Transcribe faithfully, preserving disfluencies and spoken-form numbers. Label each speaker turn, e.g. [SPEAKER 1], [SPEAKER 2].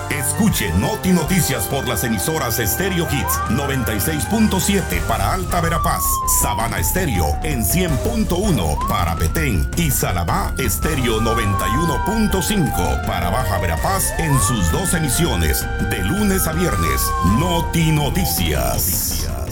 [SPEAKER 1] Escuche Noti Noticias por las emisoras Stereo Hits noventa y seis punto siete para Alta Verapaz, Sabana Estéreo en cien punto uno para Petén y Salabá Estéreo noventa y uno punto cinco para Baja Verapaz en sus dos emisiones de lunes a viernes. Noti Noticias.